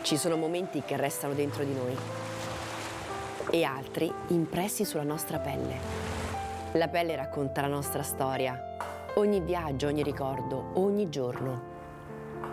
Ci sono momenti che restano dentro di noi e altri impressi sulla nostra pelle. La pelle racconta la nostra storia, ogni viaggio, ogni ricordo, ogni giorno.